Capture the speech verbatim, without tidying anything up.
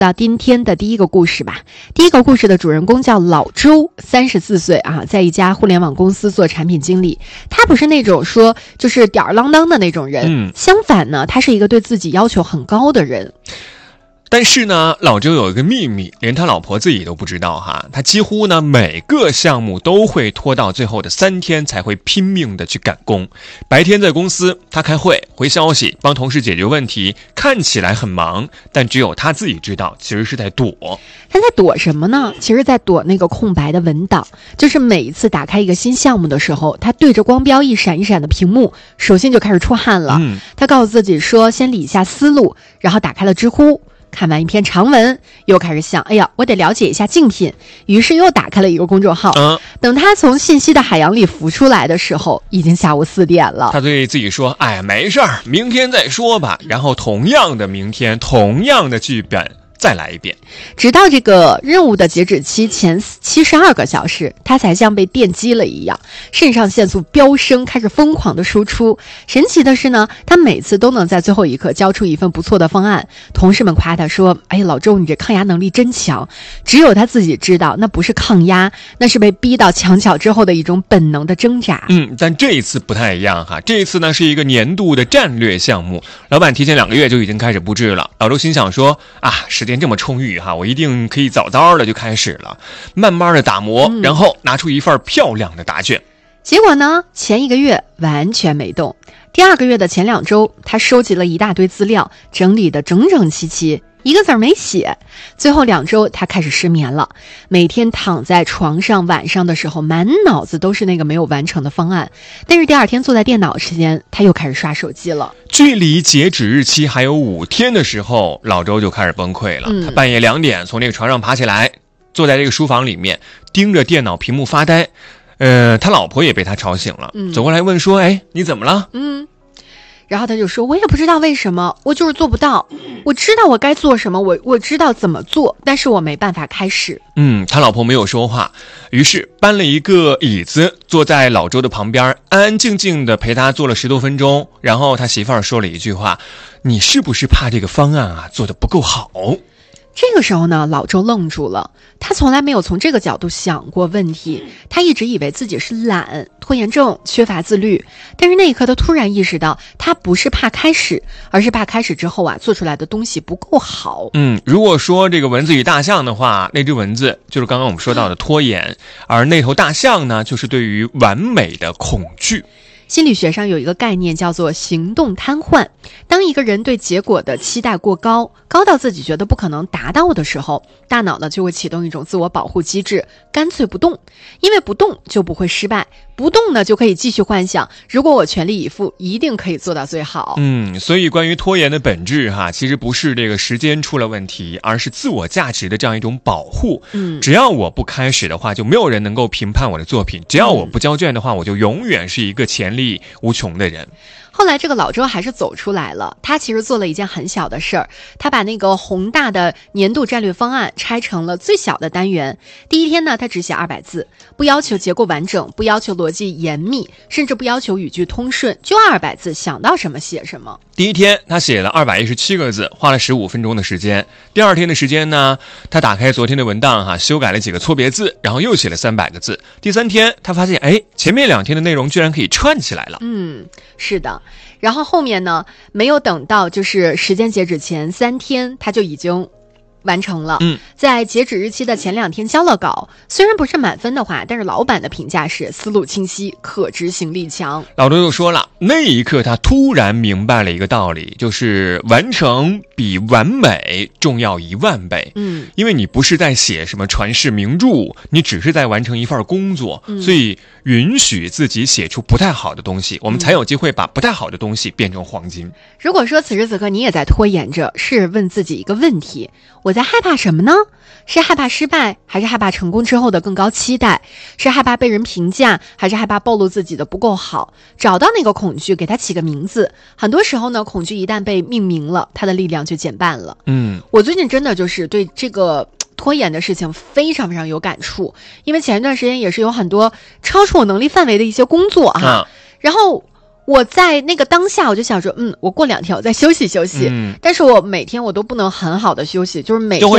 到今天的第一个故事吧。第一个故事的主人公叫老周，三十四岁啊，在一家互联网公司做产品经理。他不是那种说就是吊儿郎当的那种人， 嗯， 相反呢，他是一个对自己要求很高的人。 但是呢，老周有一个秘密，连他老婆自己都不知道哈。他几乎呢每个项目都会拖到最后的三天才会拼命的去赶工。白天在公司，他开会、回消息、帮同事解决问题，看起来很忙，但只有他自己知道，其实是在躲。 他在躲什么呢？其实在躲那个空白的文档。就是每一次打开一个新项目的时候，他对着光标一闪一闪的屏幕，首先就开始出汗了。 嗯， 他告诉自己说，先理一下思路，然后打开了知乎。看完一篇长文，又开始想，哎呀，我得了解一下竞品，于是又打开了一个公众号。 嗯， 等他从信息的海洋里浮出来的时候，已经下午四点了。 他对自己说，哎，没事儿，明天再说吧。然后同样的明天，同样的剧本，再来一遍， 直到这个任务的截止期前七十二个小时，他才像被电击了一样，肾上腺素飙升，开始疯狂的输出。神奇的是呢，他每次都能在最后一刻交出一份不错的方案。同事们夸他说，哎呀，老周你这抗压能力真强。只有他自己知道，那不是抗压，那是被逼到墙角之后的一种本能的挣扎。 嗯，但这一次不太一样哈，这一次呢是一个年度的战略项目，老板提前两个月就已经开始布置了。老周心想说，啊，时间这么充裕哈，我一定可以早早的就开始了，慢慢的打磨， 嗯、 然后拿出一份漂亮的答卷。 结果呢，前一个月完全没动，第二个月的前两周，他收集了一大堆资料，整理得整整齐齐，一个字儿没写。最后两周他开始失眠了，每天躺在床上，晚上的时候满脑子都是那个没有完成的方案。但是第二天坐在电脑时间，他又开始刷手机了。 距离截止日期还有五天的时候，老周就开始崩溃了。 嗯、 他半夜两点从这个床上爬起来，坐在这个书房里面，盯着电脑屏幕发呆。呃，他老婆也被他吵醒了， 嗯、 走过来问说，哎，你怎么了？ 嗯。然后他就说，我也不知道为什么，我就是做不到。我知道我该做什么，我我知道怎么做，但是我没办法开始。 嗯，他老婆没有说话，于是搬了一个椅子坐在老周的旁边，安安静静的陪他坐了十多分钟。然后他媳妇儿说了一句话，你是不是怕这个方案啊做得不够好？ 这个时候呢，老周愣住了，他从来没有从这个角度想过问题，他一直以为自己是懒、拖延症、缺乏自律。但是那一刻他突然意识到，他不是怕开始，而是怕开始之后啊，做出来的东西不够好。 嗯，如果说这个蚊子与大象的话，那只蚊子就是刚刚我们说到的拖延，而那头大象呢，就是对于完美的恐惧。 心理学上有一个概念叫做行动瘫痪。当一个人对结果的期待过高，高到自己觉得不可能达到的时候，大脑呢就会启动一种自我保护机制，干脆不动。因为不动就不会失败，不动呢就可以继续幻想，如果我全力以赴，一定可以做到最好。 嗯，所以关于拖延的本质哈，其实不是这个时间出了问题，而是自我价值的这样一种保护。 嗯， 只要我不开始的话，就没有人能够评判我的作品；只要我不交卷的话，我就永远是一个潜力无穷的人。 后来这个老周还是走出来了，他其实做了一件很小的事儿，他把那个宏大的年度战略方案拆成了最小的单元。第一天呢，他只写二百字，不要求结构完整，不要求逻辑严密，甚至不要求语句通顺，就二百字，想到什么写什么。 第一天他写了二百一十七个字，花了十五分钟的时间。第二天的时间呢，他打开昨天的文档哈，修改了几个错别字，然后又写了三百个字。第三天他发现，哎，前面两天的内容居然可以串起来了。 嗯，是的。然后后面呢，没有等到就是时间截止前三天，他就已经完成了。 嗯， 在截止日期的前两天交了稿，虽然不是满分的话，但是老板的评价是思路清晰，可执行力强。 老周又说了，那一刻他突然明白了一个道理，就是完成比完美重要一万倍。 嗯， 因为你不是在写什么传世名著，你只是在完成一份工作， 嗯、 所以允许自己写出不太好的东西，我们才有机会把不太好的东西变成黄金。 如果说此时此刻你也在拖延着，是问自己一个问题，我在害怕什么呢？是害怕失败，还是害怕成功之后的更高期待？是害怕被人评价，还是害怕暴露自己的不够好？找到那个恐惧，给它起个名字。很多时候呢，恐惧一旦被命名了，它的力量就减半了。 嗯， 我最近真的就是对这个拖延的事情非常非常有感触，因为前一段时间也是有很多超出我能力范围的一些工作哈， 啊、 然后我在那个当下我就想说，嗯，我过两天我再休息休息。 嗯， 但是我每天我都不能很好的休息，就是每天